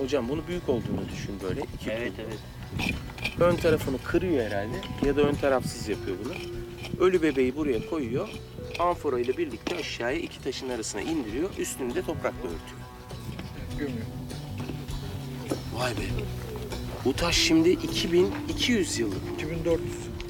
Hocam bunu büyük olduğunu düşün böyle. Evet. Ön tarafını kırıyor herhalde ya da ön tarafsız yapıyor bunu. Ölü bebeği buraya koyuyor. Amfora ile birlikte aşağıya iki taşın arasına indiriyor. Üstünü de toprakla örtüyor. Gömüyor. Vay be. Bu taş şimdi 2200 yıllık. 2400.